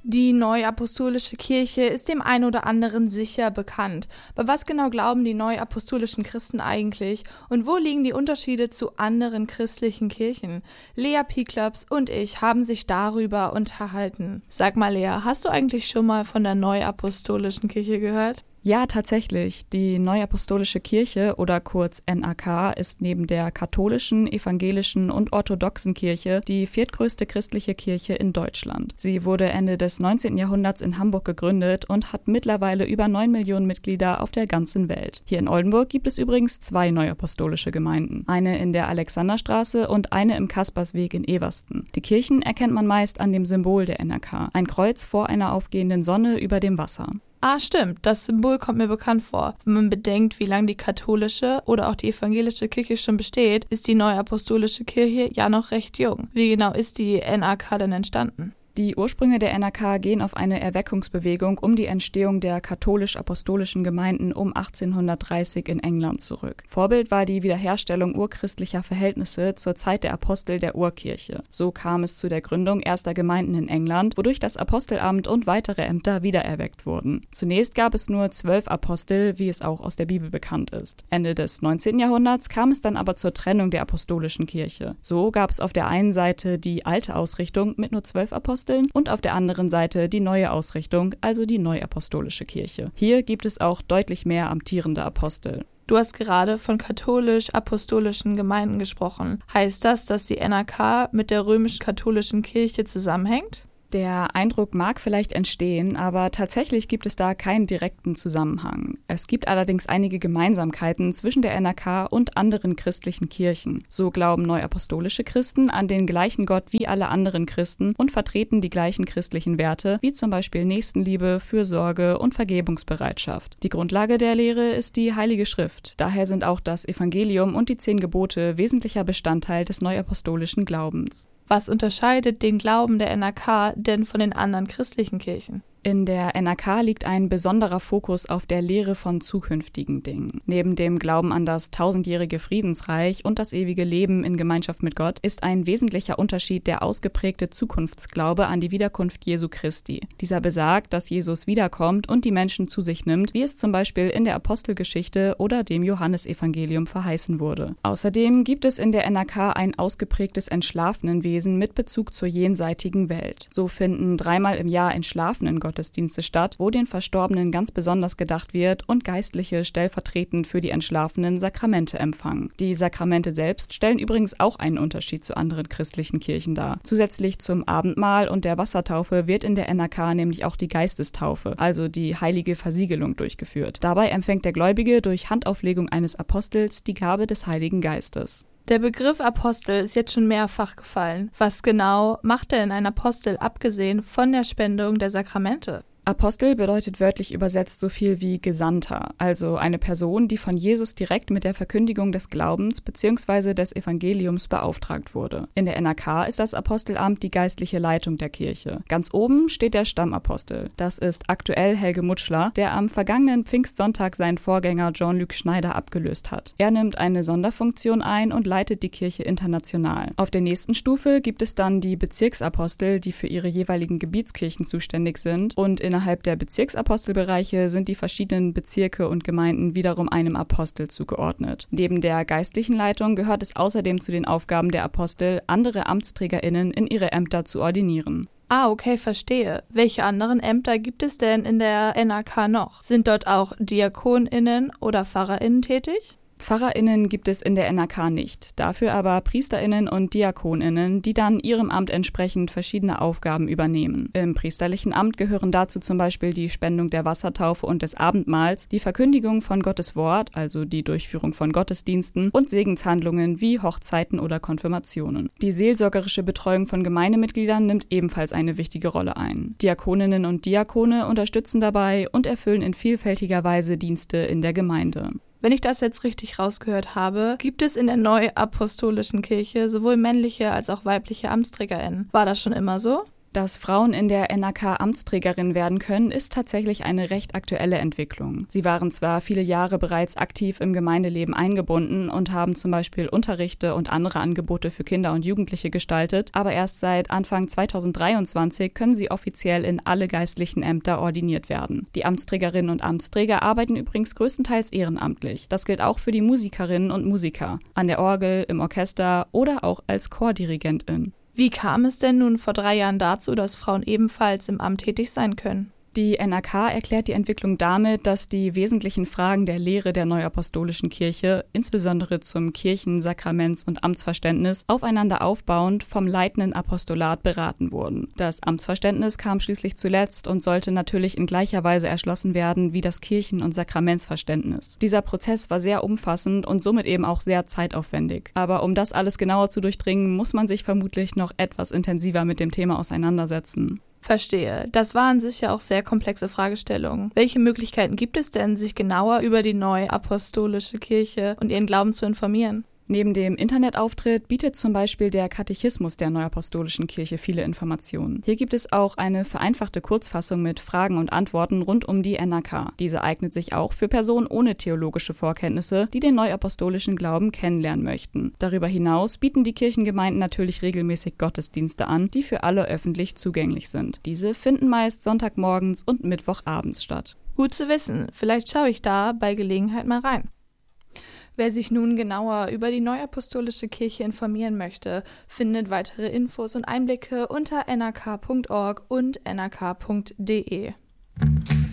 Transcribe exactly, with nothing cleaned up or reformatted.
Die Neuapostolische Kirche ist dem einen oder anderen sicher bekannt. Aber was genau glauben die neuapostolischen Christen eigentlich und wo liegen die Unterschiede zu anderen christlichen Kirchen? Lea Piklaps und ich haben sich darüber unterhalten. Sag mal, Lea, hast du eigentlich schon mal von der Neuapostolischen Kirche gehört? Ja, tatsächlich. Die Neuapostolische Kirche oder kurz N A K ist neben der katholischen, evangelischen und orthodoxen Kirche die viertgrößte christliche Kirche in Deutschland. Sie wurde Ende des neunzehnten Jahrhunderts in Hamburg gegründet und hat mittlerweile über neun Millionen Mitglieder auf der ganzen Welt. Hier in Oldenburg gibt es übrigens zwei neuapostolische Gemeinden. Eine in der Alexanderstraße und eine im Kaspersweg in Eversten. Die Kirchen erkennt man meist an dem Symbol der N A K. Ein Kreuz vor einer aufgehenden Sonne über dem Wasser. Ah, stimmt. Das Symbol kommt mir bekannt vor. Wenn man bedenkt, wie lange die katholische oder auch die evangelische Kirche schon besteht, ist die neuapostolische Kirche ja noch recht jung. Wie genau ist die N A K denn entstanden? Die Ursprünge der N A K gehen auf eine Erweckungsbewegung um die Entstehung der katholisch-apostolischen Gemeinden um achtzehnhundertdreißig in England zurück. Vorbild war die Wiederherstellung urchristlicher Verhältnisse zur Zeit der Apostel der Urkirche. So kam es zu der Gründung erster Gemeinden in England, wodurch das Apostelamt und weitere Ämter wiedererweckt wurden. Zunächst gab es nur zwölf Apostel, wie es auch aus der Bibel bekannt ist. Ende des neunzehnten Jahrhunderts kam es dann aber zur Trennung der apostolischen Kirche. So gab es auf der einen Seite die alte Ausrichtung mit nur zwölf Aposteln und auf der anderen Seite die neue Ausrichtung, also die Neuapostolische Kirche. Hier gibt es auch deutlich mehr amtierende Apostel. Du hast gerade von katholisch-apostolischen Gemeinden gesprochen. Heißt das, dass die N A K mit der römisch-katholischen Kirche zusammenhängt? Der Eindruck mag vielleicht entstehen, aber tatsächlich gibt es da keinen direkten Zusammenhang. Es gibt allerdings einige Gemeinsamkeiten zwischen der N A K und anderen christlichen Kirchen. So glauben neuapostolische Christen an den gleichen Gott wie alle anderen Christen und vertreten die gleichen christlichen Werte, wie zum Beispiel Nächstenliebe, Fürsorge und Vergebungsbereitschaft. Die Grundlage der Lehre ist die Heilige Schrift. Daher sind auch das Evangelium und die zehn Gebote wesentlicher Bestandteil des neuapostolischen Glaubens. Was unterscheidet den Glauben der N A K denn von den anderen christlichen Kirchen? In der N A K liegt ein besonderer Fokus auf der Lehre von zukünftigen Dingen. Neben dem Glauben an das tausendjährige Friedensreich und das ewige Leben in Gemeinschaft mit Gott ist ein wesentlicher Unterschied der ausgeprägte Zukunftsglaube an die Wiederkunft Jesu Christi. Dieser besagt, dass Jesus wiederkommt und die Menschen zu sich nimmt, wie es zum Beispiel in der Apostelgeschichte oder dem Johannesevangelium verheißen wurde. Außerdem gibt es in der N A K ein ausgeprägtes Entschlafenenwesen mit Bezug zur jenseitigen Welt. So finden dreimal im Jahr Entschlafenen Gott Gottesdienste statt, wo den Verstorbenen ganz besonders gedacht wird und Geistliche stellvertretend für die Entschlafenen Sakramente empfangen. Die Sakramente selbst stellen übrigens auch einen Unterschied zu anderen christlichen Kirchen dar. Zusätzlich zum Abendmahl und der Wassertaufe wird in der N A K nämlich auch die Geistestaufe, also die heilige Versiegelung, durchgeführt. Dabei empfängt der Gläubige durch Handauflegung eines Apostels die Gabe des Heiligen Geistes. Der Begriff Apostel ist jetzt schon mehrfach gefallen. Was genau macht denn ein Apostel abgesehen von der Spendung der Sakramente? Apostel bedeutet wörtlich übersetzt so viel wie Gesandter, also eine Person, die von Jesus direkt mit der Verkündigung des Glaubens bzw. des Evangeliums beauftragt wurde. In der N A K ist das Apostelamt die geistliche Leitung der Kirche. Ganz oben steht der Stammapostel. Das ist aktuell Helge Mutschler, der am vergangenen Pfingstsonntag seinen Vorgänger Jean-Luc Schneider abgelöst hat. Er nimmt eine Sonderfunktion ein und leitet die Kirche international. Auf der nächsten Stufe gibt es dann die Bezirksapostel, die für ihre jeweiligen Gebietskirchen zuständig sind, und in Innerhalb der Bezirksapostelbereiche sind die verschiedenen Bezirke und Gemeinden wiederum einem Apostel zugeordnet. Neben der geistlichen Leitung gehört es außerdem zu den Aufgaben der Apostel, andere AmtsträgerInnen in ihre Ämter zu ordinieren. Ah, okay, verstehe. Welche anderen Ämter gibt es denn in der N A K noch? Sind dort auch DiakonInnen oder PfarrerInnen tätig? PfarrerInnen gibt es in der N A K nicht, dafür aber PriesterInnen und DiakonInnen, die dann ihrem Amt entsprechend verschiedene Aufgaben übernehmen. Im priesterlichen Amt gehören dazu zum Beispiel die Spendung der Wassertaufe und des Abendmahls, die Verkündigung von Gottes Wort, also die Durchführung von Gottesdiensten und Segenshandlungen wie Hochzeiten oder Konfirmationen. Die seelsorgerische Betreuung von Gemeindemitgliedern nimmt ebenfalls eine wichtige Rolle ein. Diakoninnen und Diakone unterstützen dabei und erfüllen in vielfältiger Weise Dienste in der Gemeinde. Wenn ich das jetzt richtig rausgehört habe, gibt es in der Neuapostolischen Kirche sowohl männliche als auch weibliche AmtsträgerInnen. War das schon immer so? Dass Frauen in der N A K Amtsträgerin werden können, ist tatsächlich eine recht aktuelle Entwicklung. Sie waren zwar viele Jahre bereits aktiv im Gemeindeleben eingebunden und haben zum Beispiel Unterrichte und andere Angebote für Kinder und Jugendliche gestaltet, aber erst seit Anfang zweitausenddreiundzwanzig können sie offiziell in alle geistlichen Ämter ordiniert werden. Die Amtsträgerinnen und Amtsträger arbeiten übrigens größtenteils ehrenamtlich. Das gilt auch für die Musikerinnen und Musiker, an der Orgel, im Orchester oder auch als Chordirigentin. Wie kam es denn nun vor drei Jahren dazu, dass Frauen ebenfalls im Amt tätig sein können? Die N A K erklärt die Entwicklung damit, dass die wesentlichen Fragen der Lehre der Neuapostolischen Kirche, insbesondere zum Kirchen-, Sakraments- und Amtsverständnis, aufeinander aufbauend vom leitenden Apostolat beraten wurden. Das Amtsverständnis kam schließlich zuletzt und sollte natürlich in gleicher Weise erschlossen werden wie das Kirchen- und Sakramentsverständnis. Dieser Prozess war sehr umfassend und somit eben auch sehr zeitaufwendig. Aber um das alles genauer zu durchdringen, muss man sich vermutlich noch etwas intensiver mit dem Thema auseinandersetzen. Verstehe. Das waren sicher auch sehr komplexe Fragestellungen. Welche Möglichkeiten gibt es denn, sich genauer über die Neuapostolische Kirche und ihren Glauben zu informieren? Neben dem Internetauftritt bietet zum Beispiel der Katechismus der Neuapostolischen Kirche viele Informationen. Hier gibt es auch eine vereinfachte Kurzfassung mit Fragen und Antworten rund um die N A K. Diese eignet sich auch für Personen ohne theologische Vorkenntnisse, die den neuapostolischen Glauben kennenlernen möchten. Darüber hinaus bieten die Kirchengemeinden natürlich regelmäßig Gottesdienste an, die für alle öffentlich zugänglich sind. Diese finden meist Sonntagmorgens und Mittwochabends statt. Gut zu wissen. Vielleicht schaue ich da bei Gelegenheit mal rein. Wer sich nun genauer über die Neuapostolische Kirche informieren möchte, findet weitere Infos und Einblicke unter n a k punkt org und n a k punkt d e.